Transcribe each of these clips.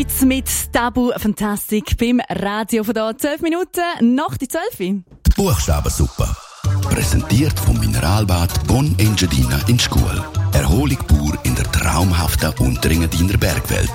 Jetzt mit Tabu Fantastic beim Radio von da. 12 Minuten nach die 12. Die Buchstabensuppe. Präsentiert vom Mineralbad Bonn Engadina in Schkuhl. Erholung pur in der traumhaften Unterengadiner Bergwelt.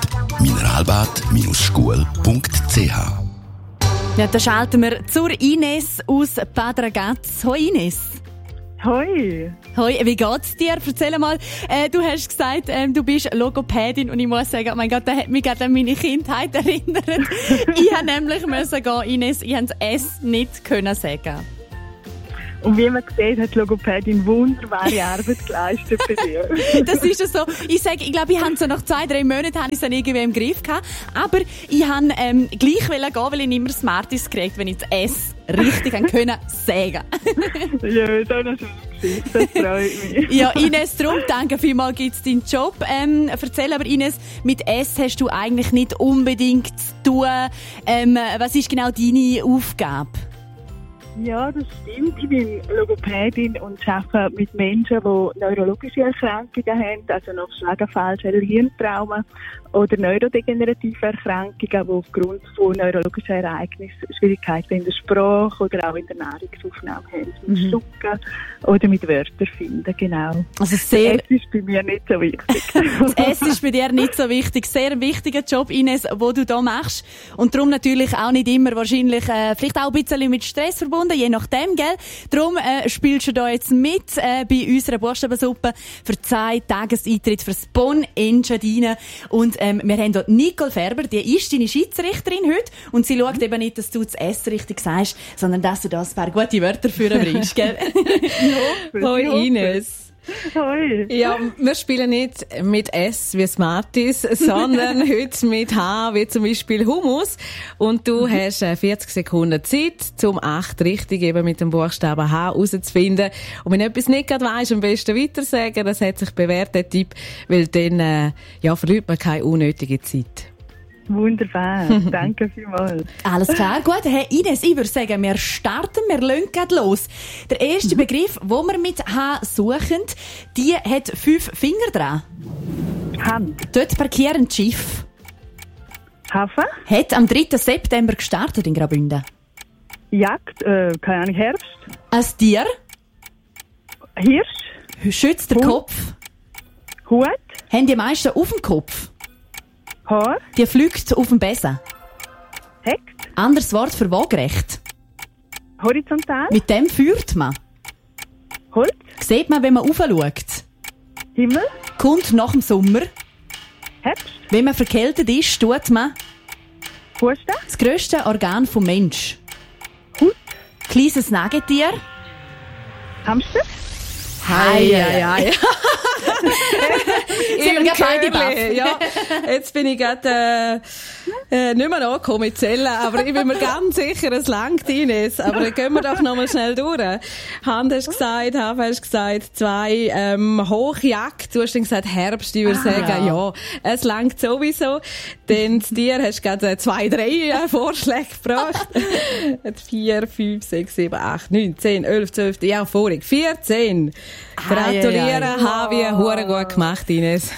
Mineralbad-schkuhl.ch. Ja, da schalten wir zur Ines aus Bad Ragaz. Hoi Ines. Hoi. Hoi, wie geht's dir? Erzähl mal, du hast gesagt, du bist Logopädin und ich muss sagen, oh mein Gott, das hat mich gerade an meine Kindheit erinnert. Ich musste nämlich gehen, Ines, ich konnte es nicht sagen. Und wie man sieht, hat die Logopädin wunderbare Arbeit geleistet bei dir. Das ist es so. Ich glaube, ich habe so nach 2-3 Monaten habe ich es dann irgendwie im Griff gehabt. Aber ich wollte gleich gehen, weil ich immer Smarties gekriegt, wenn ich das S richtig können sagen. Ja, das war schön. Das freut mich. Ja, Ines, darum danke vielmals, gibt es deinen Job. Erzähl aber, Ines, mit S hast du eigentlich nicht unbedingt zu tun. Was ist genau deine Aufgabe? Ja, das stimmt. Ich bin Logopädin und arbeite mit Menschen, die neurologische Erkrankungen haben, also noch Schlaganfälle, Hirntrauma oder neurodegenerative Erkrankungen, die aufgrund von neurologischen Ereignissen Schwierigkeiten in der Sprache oder auch in der Nahrungsaufnahme haben, mit Schlucken oder mit Wörtern finden, genau. Also das S ist bei mir nicht so wichtig. Das S ist bei dir nicht so wichtig. Sehr ein wichtiger Job, Ines, den du hier machst. Und darum natürlich auch nicht immer wahrscheinlich, vielleicht auch ein bisschen mit Stress verbunden, je nachdem, gell? Darum spielst du da jetzt mit bei unserer Buchstabensuppe für 2 Tageseintritt fürs Bonn Engadina. Und wir haben hier Nicole Färber, die ist deine Schiedsrichterin heute. Und sie schaut eben nicht, dass du das S richtig sagst, sondern dass du das ein paar gute Wörter für bringst, gell? Hoi Ines. Hoi. Ja, wir spielen nicht mit S wie Smarties, sondern heute mit H wie zum Beispiel Hummus. Und du hast 40 Sekunden Zeit, um 8 richtig eben mit dem Buchstaben H herauszufinden. Und wenn etwas nicht gerade weisst, am besten weitersagen. Das hat sich bewährt, der Tipp, weil dann verliert man keine unnötige Zeit. Wunderbar, danke vielmals. Alles klar, gut. Hey Ines, ich würde sagen, wir starten, wir lassen gleich los. Der erste Begriff, den wir mit H suchen, die hat 5 Finger dran. Hand. Dort parkieren Schiff. Hafen. Hat am 3. September gestartet in Graubünden. Jagd, keine Ahnung, Herbst. Ein Tier. Hirsch. Schützt den Hut. Kopf. Hut. Haben die meisten auf dem Kopf. Haar. Die fliegt auf dem Besen. Hecht. Anderes Wort für waagerecht. Horizontal. Mit dem führt man. Holz. Sieht man, wenn man raufschaut. Himmel. Kommt nach dem Sommer. Herbst. Wenn man verkältet ist, tut man Husten. das grösste Organ vom Mensch. Hut. Kleines Nagetier. Hamster. Hei. Sie haben gerade beide Curly, ja. Jetzt bin ich gerade nicht mehr angekommen mit Zellen, aber ich bin mir ganz sicher, es langt, Ines. Aber dann gehen wir doch noch mal schnell durch. Hand hast du gesagt, Hafen hast du gesagt, 2 Hochjagd. Du hast dann gesagt Herbst, ich würde sagen, ja, es langt sowieso. Dann das Tier hast du gerade 2-3 Vorschläge gebracht. 4, 5, 6, 7, 8, 9, 10, 11, 12, ja, vorig. 14. Gratulieren, Havi, hure gut gemacht, Ines.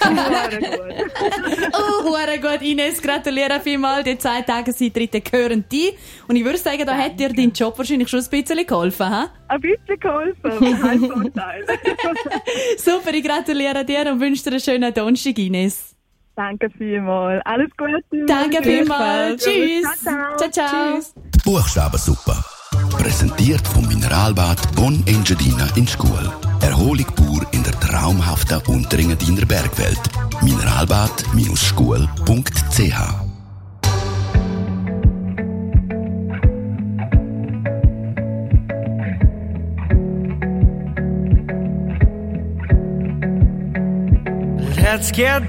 Hure gut, Ines. Gratuliere vielmals. Die 2 Tageseintritte gehören dir. Und ich würde sagen, da hat dir dein Job wahrscheinlich schon ein bisschen geholfen, ha? Ein bisschen geholfen. Ein Vorteil. Super, ich gratuliere dir und wünsche dir einen schönen Donnerstag, Ines. Danke vielmals. Alles Gute. Danke vielmals. Tschüss. Ciao. Ciao. Tschüss. Buchstabensuppe. Präsentiert vom Mineralbad Bonn Engadina in Schkuhl. Erholung pur in der traumhaften Unterengadiner Bergwelt. Mineralbad-schkuhl.ch. Let's get